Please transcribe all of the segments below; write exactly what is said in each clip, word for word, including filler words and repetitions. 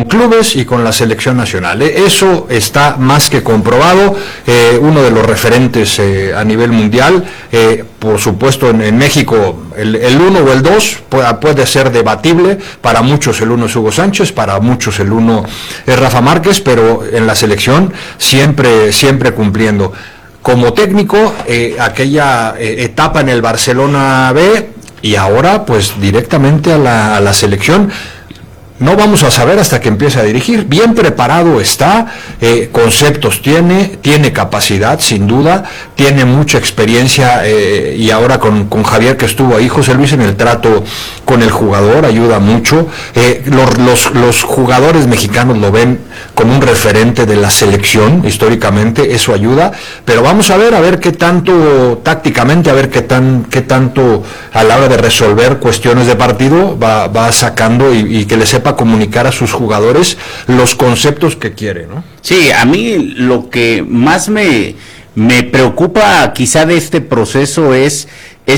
clubes y con la selección nacional. Eso está más que comprobado, eh, uno de los referentes eh, a nivel mundial, eh, por supuesto en, en México el, el uno o el dos puede, puede ser debatible, para muchos el uno es Hugo Sánchez, para muchos el uno es Rafa Márquez, pero en la selección siempre, siempre cumpliendo. Como técnico, eh, aquella eh, etapa en el Barcelona B y ahora pues directamente a la, a la selección. No vamos a saber hasta que empiece a dirigir. Bien preparado está, eh, conceptos tiene, tiene capacidad sin duda, tiene mucha experiencia eh, y ahora con, con Javier que estuvo ahí, José Luis, en el trato con el jugador, ayuda mucho. Eh, los, los, los jugadores mexicanos lo ven como un referente de la selección históricamente, eso ayuda, pero vamos a ver, a ver qué tanto tácticamente, a ver qué tan, qué tanto a la hora de resolver cuestiones de partido va, va sacando y, y que le sepa comunicar a sus jugadores los conceptos que quiere, ¿no? Sí, a mí lo que más me, me preocupa quizá de este proceso es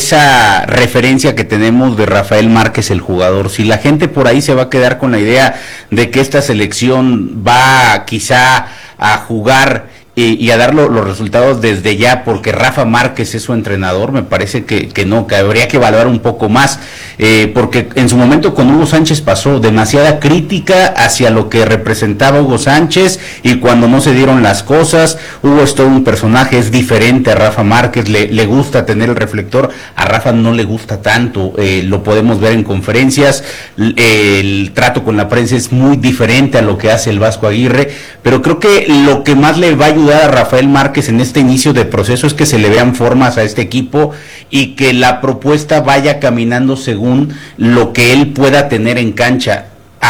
esa referencia que tenemos de Rafael Márquez, el jugador. Si la gente por ahí se va a quedar con la idea de que esta selección va quizá a jugar Y, y a dar lo, los resultados desde ya porque Rafa Márquez es su entrenador, me parece que, que no, que habría que evaluar un poco más, eh, porque en su momento con Hugo Sánchez pasó demasiada crítica hacia lo que representaba Hugo Sánchez y cuando no se dieron las cosas, Hugo es todo un personaje, es diferente a Rafa Márquez, le, le gusta tener el reflector, a Rafa no le gusta tanto, eh, lo podemos ver en conferencias, eh, el trato con la prensa es muy diferente a lo que hace el Vasco Aguirre, pero creo que lo que más le va a ayudar a Rafael Márquez en este inicio de proceso es que se le vean formas a este equipo y que la propuesta vaya caminando según lo que él pueda tener en cancha.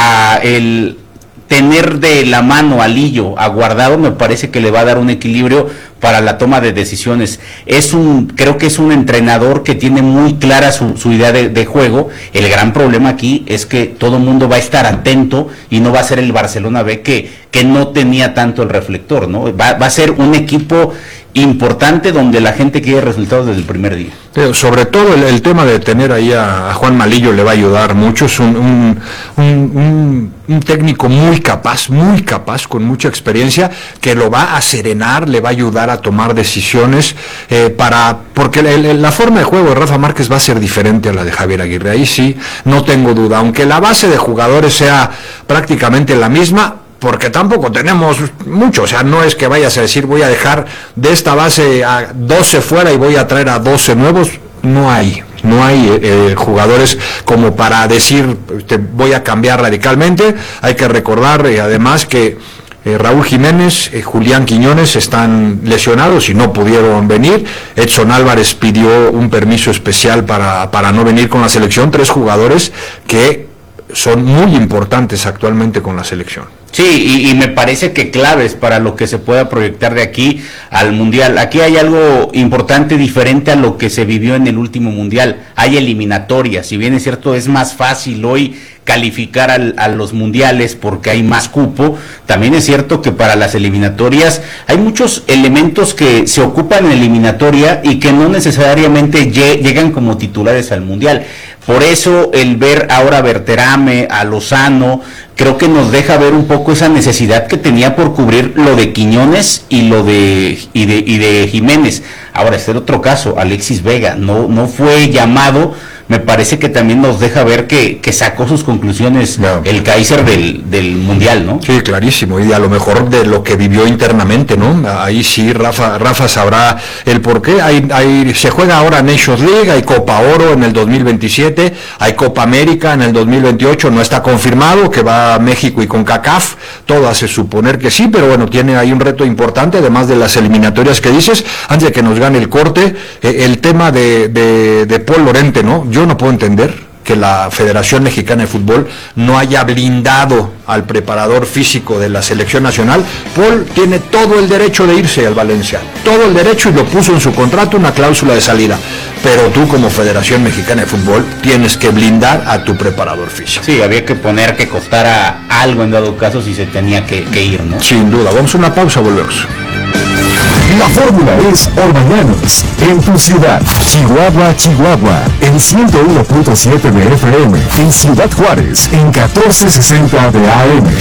A el tener de la mano a Lillo, a Guardado, me parece que le va a dar un equilibrio para la toma de decisiones. Es un, creo que es un entrenador que tiene muy clara su, su idea de, de juego. El gran problema aquí es que todo el mundo va a estar atento y no va a ser el Barcelona B que, que no tenía tanto el reflector, ¿no? Va, va a ser un equipo importante donde la gente quiere resultados desde el primer día. Pero sobre todo el, el tema de tener ahí a, a Juan Malillo le va a ayudar mucho, es un, un, un, un, un técnico muy capaz, muy capaz, con mucha experiencia, que lo va a serenar, le va a ayudar a tomar decisiones, eh, para porque la, la forma de juego de Rafa Márquez va a ser diferente a la de Javier Aguirre, ahí sí, no tengo duda, aunque la base de jugadores sea prácticamente la misma, porque tampoco tenemos mucho, o sea, no es que vayas a decir voy a dejar de esta base a doce fuera y voy a traer a doce nuevos, no hay, no hay eh, jugadores como para decir te voy a cambiar radicalmente. Hay que recordar eh, además que eh, Raúl Jiménez, eh, Julián Quiñones están lesionados y no pudieron venir. Edson Álvarez pidió un permiso especial para, para no venir con la selección, tres jugadores que son muy importantes actualmente con la selección. Sí, y, y me parece que claves para lo que se pueda proyectar de aquí al Mundial. Aquí hay algo importante, diferente a lo que se vivió en el último Mundial. Hay eliminatorias, si bien es cierto, es más fácil hoy calificar al, a los mundiales porque hay más cupo, también es cierto que para las eliminatorias hay muchos elementos que se ocupan en eliminatoria y que no necesariamente lle- llegan como titulares al Mundial. Por eso el ver ahora a Berterame, a Lozano, creo que nos deja ver un poco esa necesidad que tenía por cubrir lo de Quiñones y lo de y de, y de Jiménez. Ahora, este es otro caso, Alexis Vega, no, no fue llamado, me parece que también nos deja ver que, que sacó sus conclusiones no. el Kaiser del, del Mundial, ¿no? Sí, clarísimo, y a lo mejor de lo que vivió internamente, ¿no? Ahí sí Rafa, Rafa sabrá el por qué. Hay, hay, se juega ahora Nations League, hay Copa Oro en el dos mil veintisiete, hay Copa América en el dos mil veintiocho, no está confirmado que va a México y CONCACAF, todo hace suponer que sí, pero bueno, tiene ahí un reto importante, además de las eliminatorias que dices. Antes de que nos gane el corte, eh, el tema de, de, de Paul Lorente, ¿no? Yo no puedo entender que la Federación Mexicana de Fútbol no haya blindado al preparador físico de la selección nacional. Paul tiene todo el derecho de irse al Valencia, todo el derecho, y lo puso en su contrato una cláusula de salida, pero tú como Federación Mexicana de Fútbol tienes que blindar a tu preparador físico. Sí, había que poner que costara algo en dado caso si se tenía que, que ir, ¿no? Sin duda. Vamos a una pausa, volvemos. La fórmula es Orbañanos, en tu ciudad, Chihuahua, Chihuahua, en ciento uno punto siete de F M, en Ciudad Juárez, en catorce sesenta de A M.